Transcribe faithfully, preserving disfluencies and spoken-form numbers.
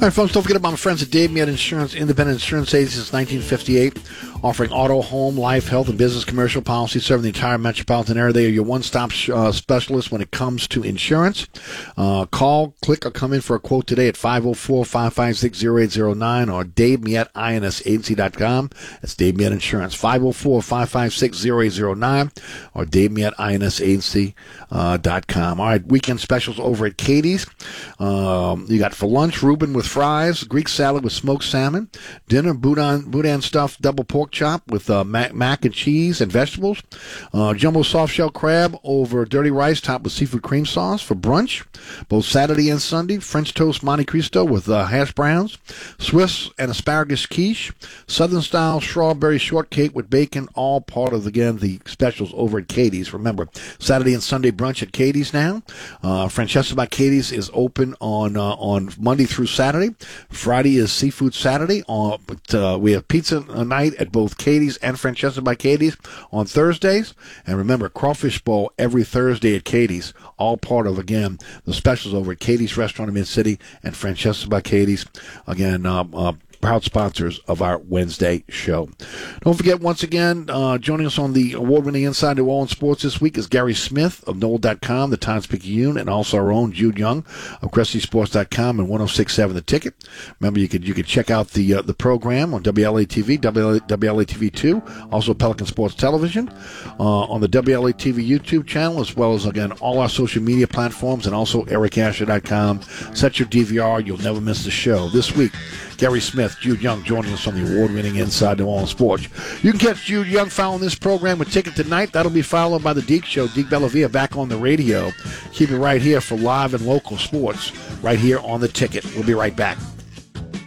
right, folks, don't forget about my friends at Dave Miet Insurance, independent insurance agency since nineteen fifty-eight, offering auto, home, life, health, and business commercial policies, serving the entire metropolitan area. They are your one-stop uh, specialist when it comes to insurance. Uh, call, click, or come in for a quote today at five oh four, five five six, oh eight oh nine or dave miet ins agency dot com. That's Dave Miet Insurance, five oh four, five five six, oh eight oh nine or dave miet ins agency dot com. All right, weekend specials over at Katie's. Um, you got for lunch, Reuben with fries, Greek salad with smoked salmon, dinner, boudin, boudin stuffed double pork chop with uh, mac, mac and cheese and vegetables, uh, jumbo soft shell crab over dirty rice topped with seafood cream sauce. For brunch, both Saturday and Sunday, French toast Monte Cristo with uh, hash browns, Swiss and asparagus quiche, Southern style strawberry shortcake with bacon, all part of, again, the specials over at Katie's. Remember, Saturday and Sunday brunch at Katie's now. Uh, Francesca by Katie's is open on uh, on Monday through Saturday. Friday is Seafood Saturday. Uh, but uh, we have pizza night at both Katie's and Francesca by Katie's on Thursdays. And remember, Crawfish Bowl every Thursday at Katie's. All part of, again, the specials over at Katie's Restaurant in Mid-City and Francesca by Katie's. Again, uh, uh, proud sponsors of our Wednesday show. Don't forget, once again, uh, joining us on the award-winning Inside New Orleans Sports this week is Gary Smith of Noel dot com, the Times-Picayune, and also our own Jude Young of Cressy Sports dot com and one oh six point seven The Ticket. Remember, you could you could check out the uh, the program on W L A T V, W L A T V two, also Pelican Sports Television, uh, on the W L A T V YouTube channel, as well as, again, all our social media platforms, and also eric asher dot com. Set your D V R. You'll never miss the show. This week, Gary Smith, Jude Young joining us on the award-winning Inside New Orleans Sports. You can catch Jude Young following this program with Ticket tonight. That'll be followed by the Deke Show. Deke Bellavia back on the radio. Keep it right here for live and local sports right here on the Ticket. We'll be right back.